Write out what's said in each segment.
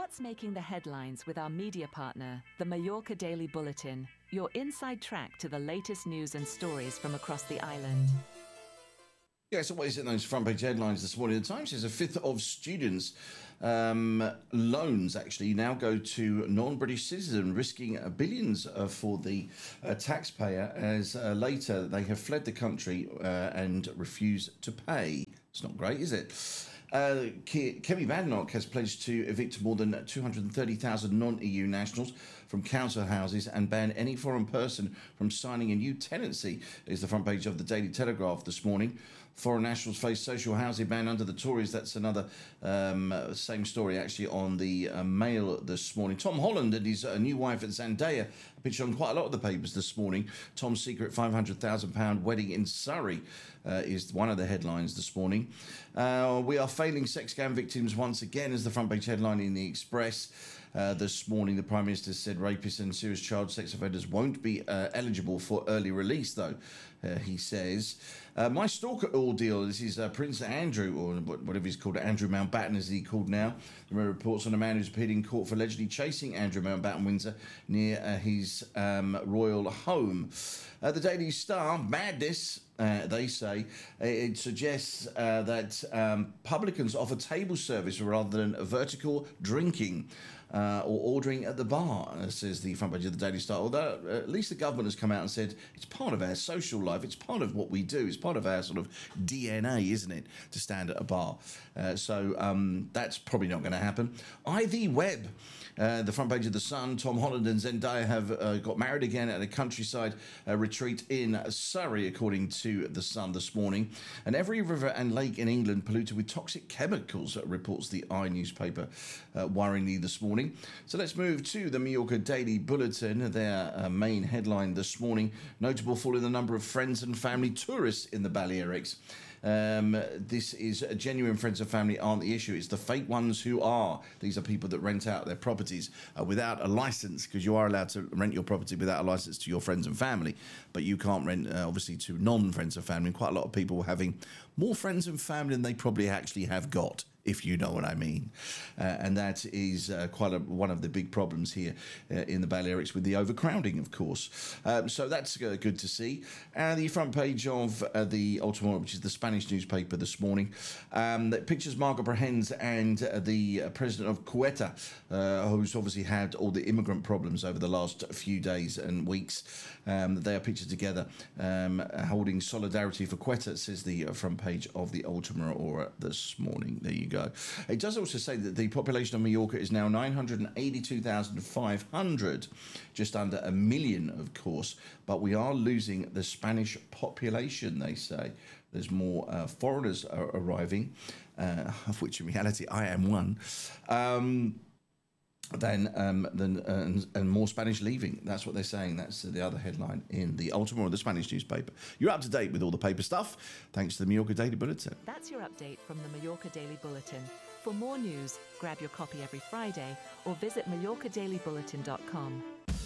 What's making the headlines with our media partner, the Mallorca Daily Bulletin, your inside track to the latest news and stories from across the island. Yeah, so what is it in those front page headlines this morning? The Times says a fifth of students' loans actually now go to non-British citizens, risking billions for the taxpayer as later they have fled the country and refuse to pay. It's not great, is it? Kemi Badenoch has pledged to evict more than 230,000 non-EU nationals from council houses and ban any foreign person from signing a new tenancy, is the front page of the Daily Telegraph this morning. Foreign nationals face social housing ban under the Tories. That's another same story actually on the Mail this morning. Tom Holland and his new wife Zendaya pictured on quite a lot of the papers this morning. Tom's secret £500,000 wedding in Surrey is one of the headlines this morning. We are failing sex scam victims once again, is the front page headline in the Express. This morning, the Prime Minister said rapists and serious child sex offenders won't be eligible for early release, though, he says. My stalker ordeal, this is Prince Andrew, or whatever he's called, Andrew Mountbatten as he called now. There are reports on a man who's appeared in court for allegedly chasing Andrew Mountbatten Windsor near his royal home. The Daily Star, madness, they say. It suggests that publicans offer table service rather than vertical drinking or ordering at the bar, says the front page of the Daily Star. Although at least the government has come out and said it's part of our social life, it's part of what we do, it's part of our sort of DNA, isn't it, to stand at a bar. So that's probably not going to happen. Ivy Webb, the front page of The Sun, Tom Holland and Zendaya have got married again at a countryside retreat in Surrey, according to The Sun this morning. And every river and lake in England polluted with toxic chemicals, reports the I newspaper worryingly this morning. So let's move to the Mallorca Daily Bulletin. Their main headline this morning: notable fall in the number of friends and family tourists in the Balearics. This is genuine friends and family aren't the issue. It's the fake ones who are. These are people that rent out their properties without a license, because you are allowed to rent your property without a license to your friends and family, but you can't rent obviously to non-friends and family. Quite a lot of people having more friends and family than they probably actually have got, if you know what I mean. And that is one of the big problems here in the Balearics, with the overcrowding, of course. So that's good to see. And the front page of the Ultimo, which is the Spanish newspaper this morning, that pictures Margaret Brehens and the president of Ceuta, who's obviously had all the immigrant problems over the last few days and weeks. They are pictured together holding solidarity for Ceuta, says the front page of the Ultima Hora this morning. There you go. It does also say that the population of Mallorca is now 982,500, just under a million, of course, but we are losing the Spanish population, they say. There's more foreigners are arriving, of which in reality I am one, and more Spanish leaving. That's what they're saying. That's the other headline in the Ultima, or the Spanish newspaper. You're up to date with all the paper stuff, thanks to the Mallorca Daily Bulletin. That's your update from the Mallorca Daily Bulletin. For more news, grab your copy every Friday or visit MallorcaDailyBulletin.com.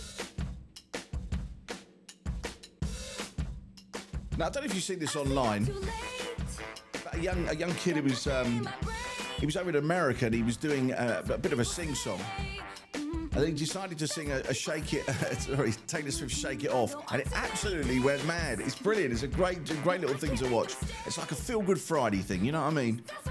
Now, I don't know if you've seen this online. A young kid who was he was over in America and he was doing a bit of a sing-song. And then he decided to sing a Shake It, sorry, Taylor Swift Shake It Off, and it absolutely went mad. It's brilliant. It's a great little thing to watch. It's like a feel-good Friday thing, you know what I mean?